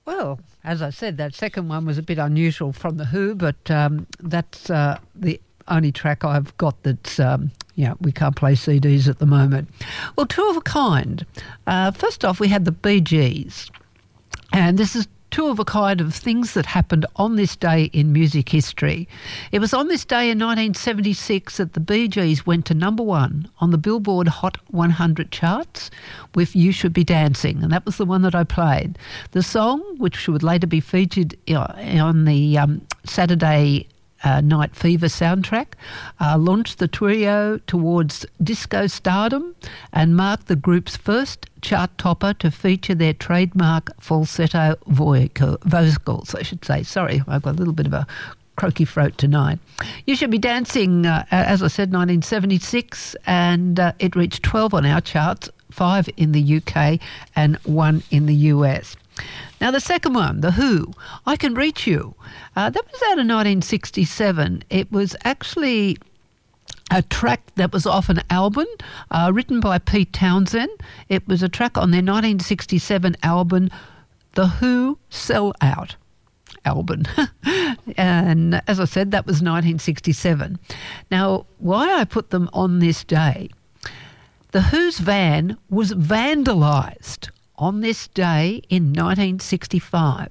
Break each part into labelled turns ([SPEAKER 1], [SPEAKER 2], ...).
[SPEAKER 1] Well, as I said, that second one was a bit unusual from The Who, but that's the only track I've got that's, we can't play CDs at the moment. Well, two of a kind. First off, we had the Bee Gees, and this is two of a kind of things that happened on this day in music history. It was on this day in 1976 that the Bee Gees went to number one on the Billboard Hot 100 charts with You Should Be Dancing, and that was the one that I played. The song, which would later be featured on the Saturday Night Fever soundtrack, launched the trio towards disco stardom and marked the group's first chart topper to feature their trademark falsetto vocals, I should say. Sorry, I've got a little bit of a croaky throat tonight. You Should Be Dancing, as I said, 1976, and it reached 12 on our charts, 5 in the UK and 1 in the US. Now, the second one, The Who, I Can Reach You, that was out of 1967. It was actually a track that was off an album written by Pete Townsend. It was a track on their 1967 album, The Who Sell Out album. And as I said, that was 1967. Now, why I put them on this day, The Who's van was vandalised on this day in 1965.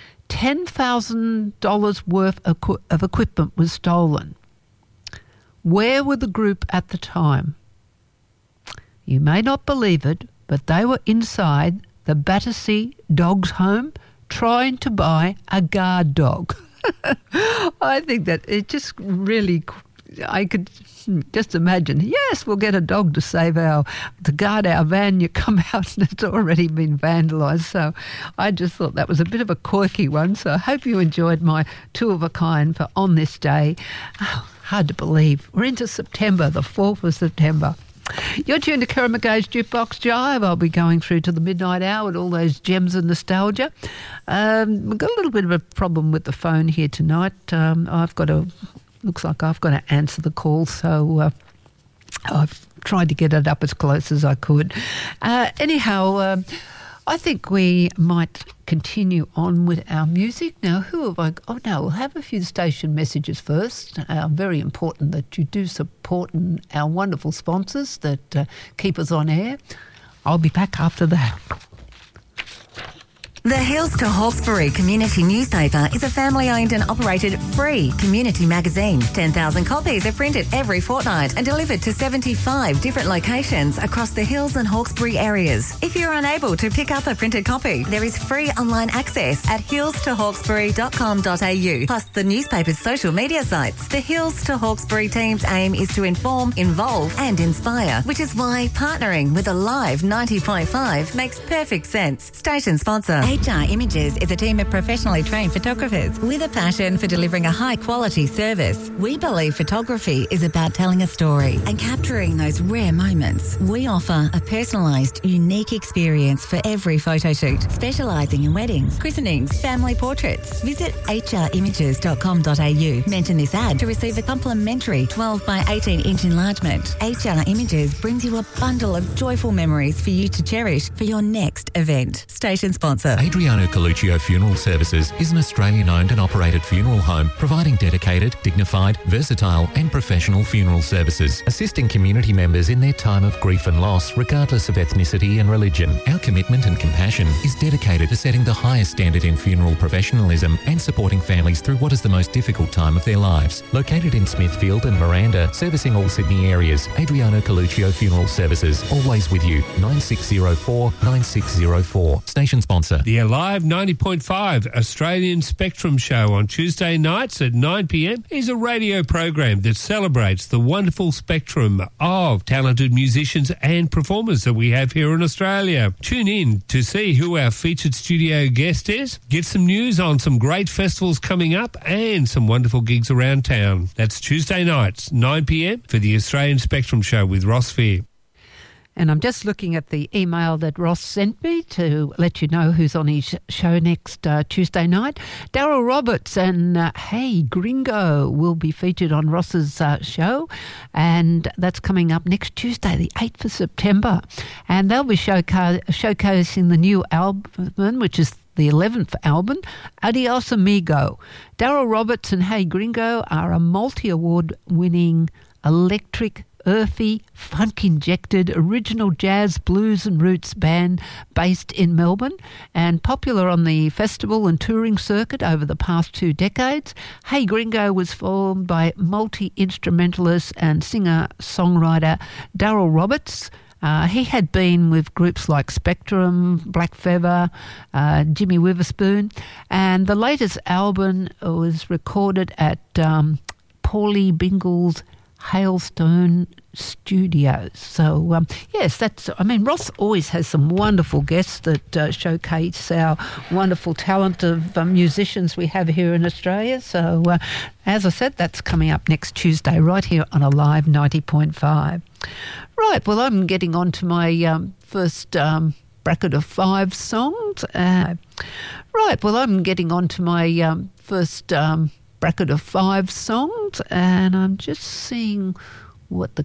[SPEAKER 1] $10,000 worth of equipment was stolen. Where were the group at the time? You may not believe it, but they were inside the Battersea Dogs Home trying to buy a guard dog. I think that it just really, I could just imagine, yes, we'll get a dog to guard our van. You come out and it's already been vandalised. So I just thought that was a bit of a quirky one. So I hope you enjoyed my two of a kind for On This Day. Oh, hard to believe. We're into September, the 4th of September. You're tuned to Karen McGay's Jukebox Jive. I'll be going through to the midnight hour with all those gems of nostalgia. We've got a little bit of a problem with the phone here tonight. Looks like I've got to answer the call, so I've tried to get it up as close as I could. Anyhow, I think we might continue on with our music. Now, who have I... Oh, no, we'll have a few station messages first. Very important that you do support our wonderful sponsors that keep us on air. I'll be back after that.
[SPEAKER 2] The Hills to Hawkesbury Community Newspaper is a family-owned and operated free community magazine. 10,000 copies are printed every fortnight and delivered to 75 different locations across the Hills and Hawkesbury areas. If you're unable to pick up a printed copy, there is free online access at hillstohawkesbury.com.au, plus the newspaper's social media sites. The Hills to Hawkesbury team's aim is to inform, involve and inspire, which is why partnering with Alive 90.5 makes perfect sense. Station sponsor. HR Images is a team of professionally trained photographers with a passion for delivering a high-quality service. We believe photography is about telling a story and capturing those rare moments. We offer a personalised, unique experience for every photo shoot, specialising in weddings, christenings, family portraits. Visit hrimages.com.au. Mention this ad to receive a complimentary 12 by 18-inch enlargement. HR Images brings you a bundle of joyful memories for you to cherish for your next event. Station sponsor.
[SPEAKER 3] Adriano Coluccio Funeral Services is an Australian-owned and operated funeral home providing dedicated, dignified, versatile and professional funeral services, assisting community members in their time of grief and loss regardless of ethnicity and religion. Our commitment and compassion is dedicated to setting the highest standard in funeral professionalism and supporting families through what is the most difficult time of their lives. Located in Smithfield and Miranda, servicing all Sydney areas, Adriano Coluccio Funeral Services, always with you, 9604 9604. Station sponsor.
[SPEAKER 4] The Alive 90.5 Australian Spectrum Show on Tuesday nights at 9 p.m. is a radio program that celebrates the wonderful spectrum of talented musicians and performers that we have here in Australia. Tune in to see who our featured studio guest is, get some news on some great festivals coming up and some wonderful gigs around town. That's Tuesday nights, 9 p.m. for the Australian Spectrum Show with Ross Fear.
[SPEAKER 1] And I'm just looking at the email that Ross sent me to let you know who's on his show next Tuesday night. Daryl Roberts and Hey Gringo will be featured on Ross's show, and that's coming up next Tuesday, the 8th of September. And they'll be showcasing the new album, which is the 11th album, Adios Amigo. Daryl Roberts and Hey Gringo are a multi-award winning electric, earthy, funk-injected, original jazz, blues and roots band based in Melbourne and popular on the festival and touring circuit over the past 2 decades. Hey Gringo was formed by multi-instrumentalist and singer-songwriter Daryl Roberts. He had been with groups like Spectrum, Black Feather, Jimmy Witherspoon, and the latest album was recorded at Paulie Bingle's Hailstone Studios. So, yes, Ross always has some wonderful guests that showcase our wonderful talent of musicians we have here in Australia. So, as I said, that's coming up next Tuesday right here on Alive 90.5. Right, well, I'm getting on to my first bracket of 5 songs. Bracket of 5 songs, and I'm just seeing what the